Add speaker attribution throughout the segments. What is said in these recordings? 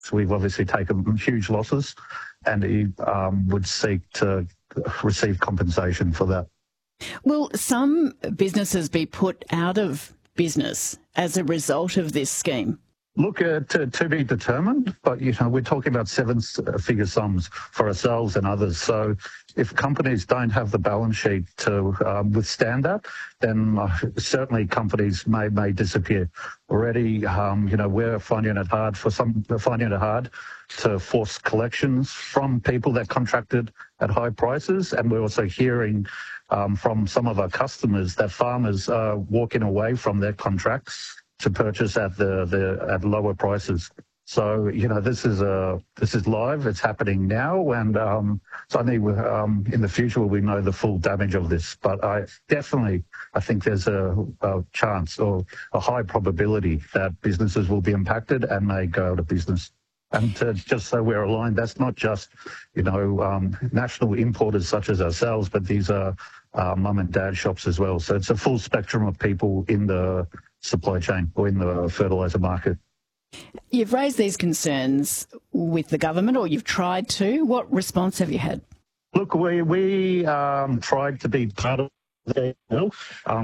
Speaker 1: So we've obviously taken huge losses, and he would seek to receive compensation for that.
Speaker 2: Will some businesses be put out of business as a result of this scheme?
Speaker 1: Look, to be determined, but, we're talking about seven-figure sums for ourselves and others. So if companies don't have the balance sheet to withstand that, then certainly companies may disappear. Already, we're finding it hard to force collections from people that contracted at high prices. And we're also hearing from some of our customers that farmers are walking away from their contracts to purchase at lower prices. So this is live. It's happening now, and certainly in the future we know the full damage of this. But I think there's a chance or a high probability that businesses will be impacted and may go out of business. And just so we're aligned, that's not just national importers such as ourselves, but these are mum and dad shops as well. So it's a full spectrum of people in the supply chain or in the fertiliser market.
Speaker 2: You've raised these concerns with the government, or you've tried to. What response have you had?
Speaker 1: Look, we tried to be part of the bill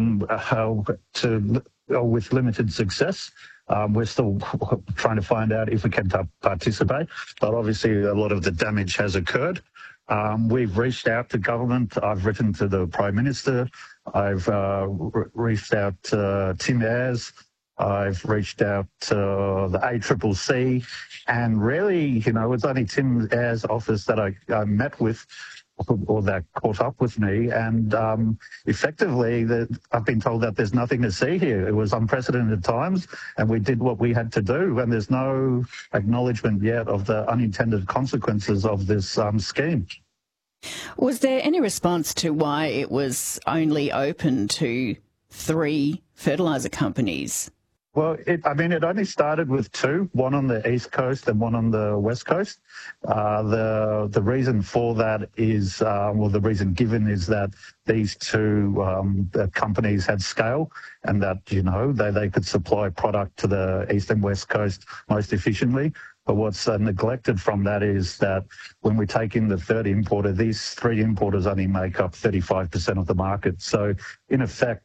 Speaker 1: with limited success. We're still trying to find out if we can participate, but obviously a lot of the damage has occurred. We've reached out to government. I've written to the Prime Minister. I've reached out to Tim Ayres. I've reached out to the ACCC. And really, it's only Tim Ayres' office that I met with or that caught up with me. And effectively, I've been told that there's nothing to see here. It was unprecedented times, and we did what we had to do. And there's no acknowledgement yet of the unintended consequences of this scheme.
Speaker 2: Was there any response to why it was only open to 3 fertiliser companies?
Speaker 1: Well, it only started with 2, one on the East Coast and one on the West Coast. The reason for that is, the reason given is that these 2 companies had scale and that, they could supply product to the East and West Coast most efficiently. But what's neglected from that is that when we take in the third importer, these 3 importers only make up 35% of the market. So in effect,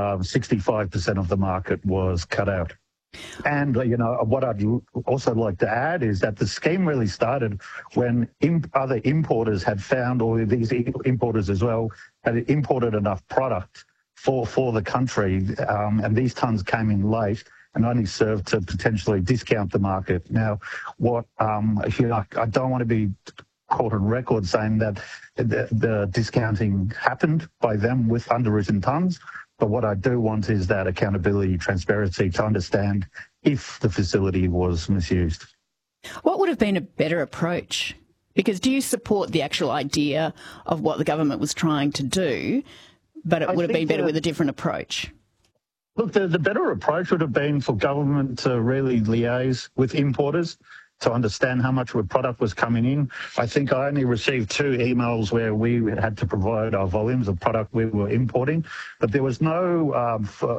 Speaker 1: 65% of the market was cut out. And, what I'd also like to add is that the scheme really started when other importers had found, or these importers as well, had imported enough product for the country, and these tons came in late and only served to potentially discount the market. Now, I don't want to be caught on record saying that the discounting happened by them with underwritten tons, but what I do want is that accountability, transparency to understand if the facility was misused.
Speaker 2: What would have been a better approach? Because do you support the actual idea of what the government was trying to do, but it would have been better with a different approach?
Speaker 1: Look, the better approach would have been for government to really liaise with importers to understand how much product was coming in. I think I only received 2 emails where we had to provide our volumes of product we were importing, but there was no,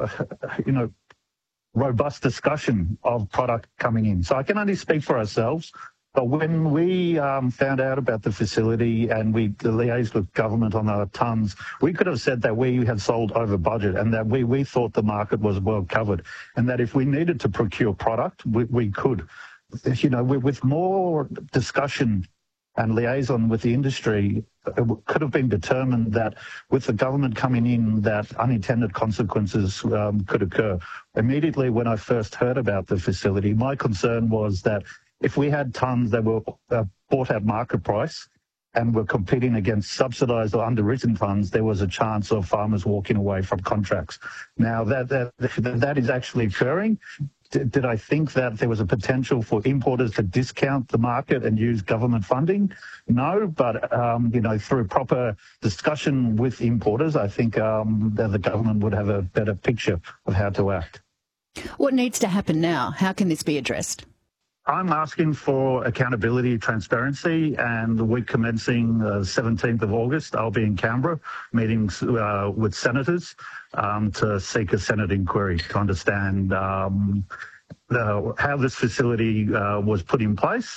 Speaker 1: robust discussion of product coming in. So I can only speak for ourselves. But when we found out about the facility and we liaised with government on our tons, we could have said that we had sold over budget and that we thought the market was well covered and that if we needed to procure product, we could. With more discussion and liaison with the industry, it could have been determined that with the government coming in, that unintended consequences could occur. Immediately when I first heard about the facility, my concern was that if we had tons that were bought at market price and were competing against subsidised or underwritten tons, there was a chance of farmers walking away from contracts. Now, that is actually occurring. Did I think that there was a potential for importers to discount the market and use government funding? No, but, through proper discussion with importers, I think that the government would have a better picture of how to act.
Speaker 2: What needs to happen now? How can this be addressed?
Speaker 1: I'm asking for accountability, transparency, and the week commencing 17th of August, I'll be in Canberra meeting with senators to seek a Senate inquiry to understand, how this facility was put in place.